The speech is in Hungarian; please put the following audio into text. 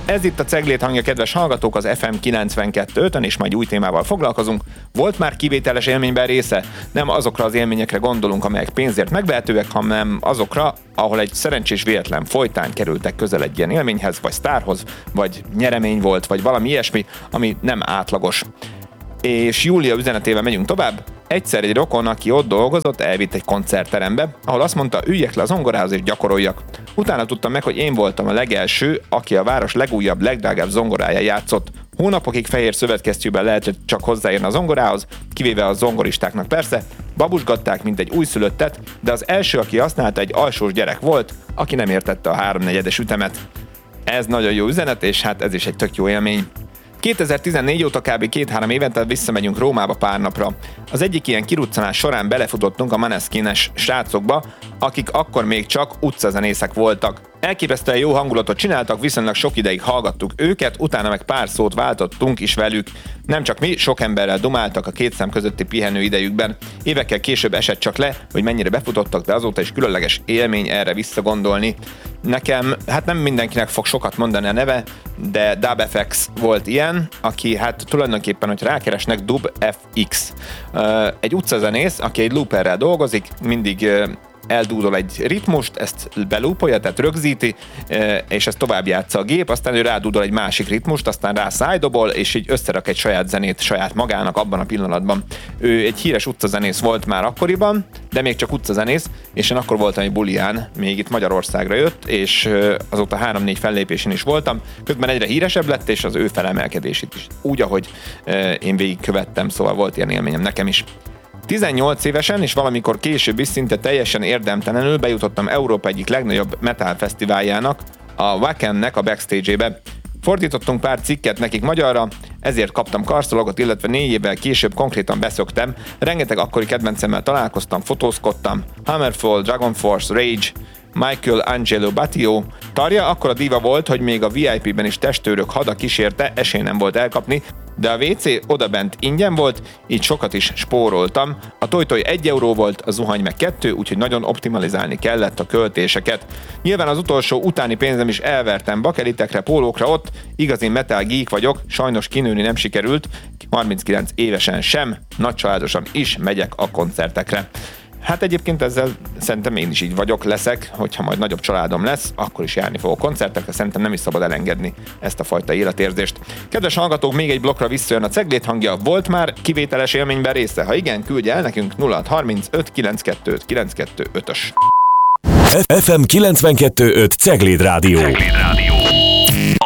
Ez itt a Ceglét hangja, kedves hallgatók, az FM 92.5-ön, és majd új témával foglalkozunk. Volt már kivételes élményben része? Nem azokra az élményekre gondolunk, amelyek pénzért megvehetőek, hanem azokra, ahol egy szerencsés véletlen folytán kerültek közel egy ilyen élményhez, vagy sztárhoz, vagy nyeremény volt, vagy valami ilyesmi, ami nem átlagos. És Júlia üzenetével megyünk tovább. Egyszer egy rokon, aki ott dolgozott, elvitt egy koncertterembe, ahol azt mondta, üljek le az zongorához és gyakoroljak. Utána tudtam meg, hogy én voltam a legelső, aki a város legújabb, legdrágább zongoráján játszott. Hónapokig fehér szövetkesztyűben lehetett csak hozzáérni a zongorához, kivéve a zongoristáknak persze, babusgatták, mint egy újszülöttet, de az első, aki használta, egy alsós gyerek volt, aki nem értette a 3/4 ütemet. Ez nagyon jó üzenet, és hát ez is egy tök jó élmény. 2014 óta kb. 2-3 évente visszamegyünk Rómába pár napra. Az egyik ilyen kiruccanás során belefutottunk a Maneskin-es srácokba, akik akkor még csak utcazenészek voltak. Elképesztően jó hangulatot csináltak, viszonylag sok ideig hallgattuk őket, utána meg pár szót váltottunk is velük. Nem csak mi, sok emberrel dumáltak a két szem közötti pihenő idejükben. Évekkel később esett csak le, hogy mennyire befutottak, de azóta is különleges élmény erre visszagondolni. Nekem, hát nem mindenkinek fog sokat mondani a neve, de Dub FX volt ilyen, aki hát tulajdonképpen, hogy rákeresnek, Dub FX. Egy utcazenész, aki egy looperrel dolgozik, mindig eldúdol egy ritmust, ezt belúpolja, tehát rögzíti, és ezt tovább játsza a gép, aztán ő rádúdol egy másik ritmust, aztán rá szájdobol, és így összerak egy saját zenét saját magának abban a pillanatban. Ő egy híres utcazenész volt már akkoriban, de még csak utcazenész, és én akkor voltam egy bulián, még itt Magyarországra jött, és azóta 3-4 fellépésén is voltam, közben egyre híresebb lett, és az ő felemelkedését is úgy, ahogy én végigkövettem, szóval volt ilyen élményem nekem is. 18 évesen és valamikor később is szinte teljesen érdemtelenül bejutottam Európa egyik legnagyobb metal fesztiváljának, a Wacken-nek a backstage-ébe. Fordítottunk pár cikket nekik magyarra, ezért kaptam karszalagot, illetve 4 évvel később konkrétan beszöktem. Rengeteg akkori kedvencemmel találkoztam, fotózkodtam. Hammerfall, Dragon Force, Rage, Michael Angelo Batio. Tarja akkora diva volt, hogy még a VIP-ben is testőrök hada kísérte, esély nem volt elkapni, de a WC odabent ingyen volt, így sokat is spóroltam. A tojtoj 1 euró volt, a zuhany meg 2, úgyhogy nagyon optimalizálni kellett a költéseket. Nyilván az utolsó utáni pénzem is elvertem bakelitekre, pólókra ott, igazi metal geek vagyok, sajnos kinőni nem sikerült, 39 évesen sem, nagycsaládosan is megyek a koncertekre. Hát egyébként ezzel szerintem én is így leszek, hogyha majd nagyobb családom lesz, akkor is járni fogok koncertekre, szerintem nem is szabad elengedni ezt a fajta életérzést. Kedves hallgatók, még egy blokkra visszajön a Ceglét hangja, volt már kivételes élményben része? Ha igen, küldje el nekünk 0635 925 925-ös. FM 92.5 Cegléd Rádió.